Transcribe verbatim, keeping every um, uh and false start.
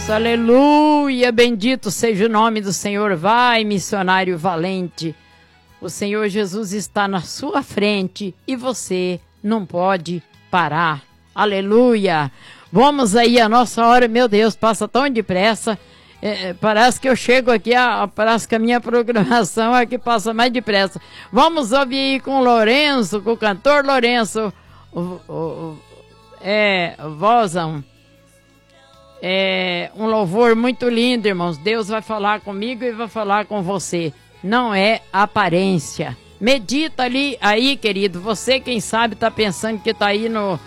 Deus, aleluia, bendito seja o nome do Senhor. Vai, missionário valente, o Senhor Jesus está na sua frente e você não pode parar, aleluia. Vamos aí, a nossa hora, meu Deus, passa tão depressa, é, parece que eu chego aqui, a, parece que a minha programação aqui passa mais depressa. Vamos ouvir com o Lourenço, com o cantor Lourenço, o, o, o, é, vozão. É um louvor muito lindo, irmãos. Deus vai falar comigo e vai falar com você. Não é aparência. Medita ali, aí, querido. Você, quem sabe, tá pensando que tá aí no